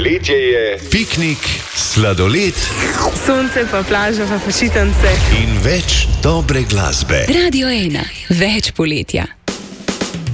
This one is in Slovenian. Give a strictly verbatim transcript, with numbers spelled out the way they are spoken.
Poletje je piknik, sladoled, sonce pa plaža pa počitnice in več dobre glasbe. Radio ena, več poletja.